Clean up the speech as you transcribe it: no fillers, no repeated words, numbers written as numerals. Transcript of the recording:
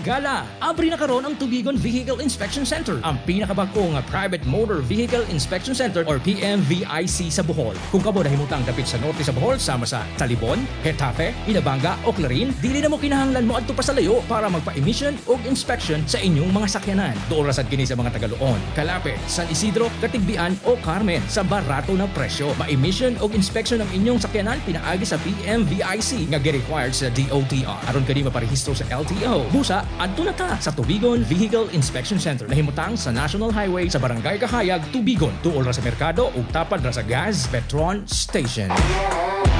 Higala, abri na karon ang Tubigon Vehicle Inspection Center, ang pinakabagong private motor vehicle inspection center or PMVIC sa Bohol. Kung kamo nahimutang dapit sa norte sa Bohol sama sa Talibon, Hetafe, Inabanga o Clarin, dili na mo kinahanglan mo adto pa sa layo para magpa-emission o inspection sa inyong mga sakyanan. Doon rasad kini sa mga Tagaloon, Calapit, San Isidro, Katigbian o Carmen sa barato na presyo. Ma-emission o inspection ang inyong sakyanan pinaagi sa PMVIC nga gi-required sa DOTR. Aron kani maparehistro sa LTO. Busa, adto na ta sa Tubigon Vehicle Inspection Center na himutang sa National Highway sa Barangay Kahayag, Tubigon, tuol ra sa merkado ug tapad ra sa gas Petron Station.